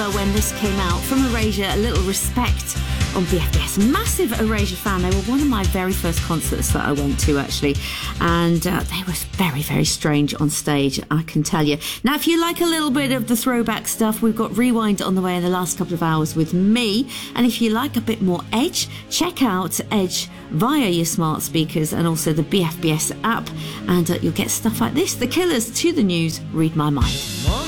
remember when this came out from Erasure, A Little Respect on BFBS. Massive Erasure fan. They were one of my very first concerts that I went to, actually. And they were very, very strange on stage, I can tell you. Now, if you like a little bit of the throwback stuff, we've got Rewind on the way in the last couple of hours with me. And if you like a bit more Edge, check out Edge via your smart speakers and also the BFBS app. And you'll get stuff like this. The Killers, To the News, Read My Mind.